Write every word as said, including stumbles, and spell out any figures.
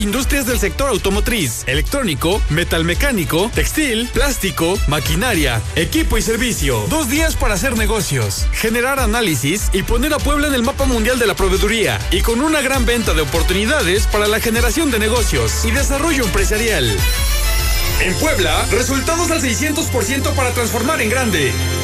Industrias del sector automotriz, electrónico, metalmecánico, textil, plástico, maquinaria, equipo y servicio. Dos días para hacer negocios, generar análisis y poner a Puebla en el mapa mundial de la proveeduría. Y con una gran venta de oportunidades para la generación de negocios y desarrollo empresarial. En Puebla, resultados al seiscientos por ciento para transformar en grande.